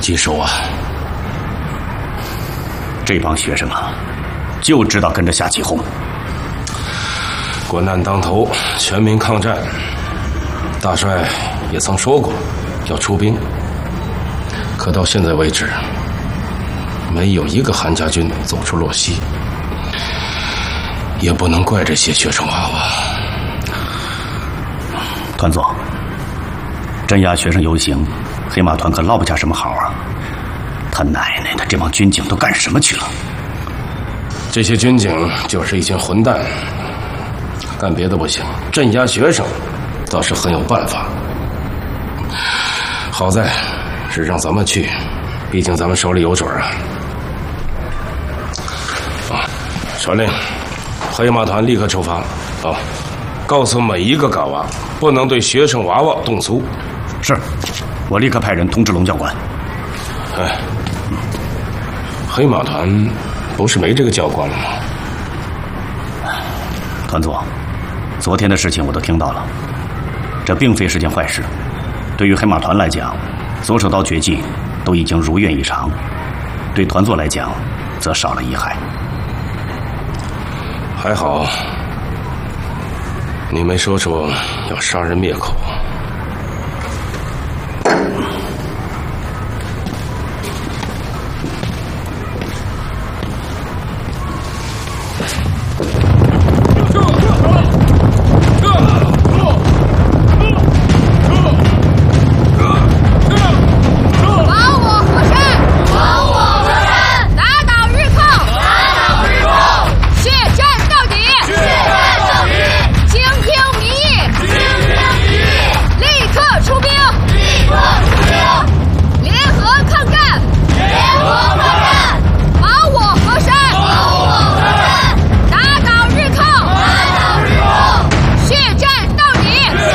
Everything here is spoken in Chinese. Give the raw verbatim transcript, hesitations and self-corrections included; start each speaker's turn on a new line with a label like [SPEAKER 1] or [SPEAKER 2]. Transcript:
[SPEAKER 1] 棘手啊！
[SPEAKER 2] 这帮学生啊，就知道跟着夏启宏。
[SPEAKER 1] 国难当头，全民抗战，大帅也曾说过要出兵，可到现在为止，没有一个韩家军走出洛溪，也不能怪这些学生娃娃。
[SPEAKER 2] 团座，镇压学生游行，黑马团可落不下什么好啊！他奶奶的，这帮军警都干什么去了？
[SPEAKER 1] 这些军警就是一群混蛋，干别的不行，镇压学生倒是很有办法。好在是让咱们去，毕竟咱们手里有准啊。啊，传令，黑马团立刻出发啊！告诉每一个嘎娃，不能对学生娃娃动粗。
[SPEAKER 2] 是，我立刻派人通知龙教官。
[SPEAKER 1] 哎，黑马团不是没这个教官了吗？
[SPEAKER 2] 团座，昨天的事情我都听到了，这并非是件坏事。对于黑马团来讲，左手刀绝技都已经如愿以偿；对团座来讲，则少了一害。
[SPEAKER 1] 还好，你没说出要杀人灭口。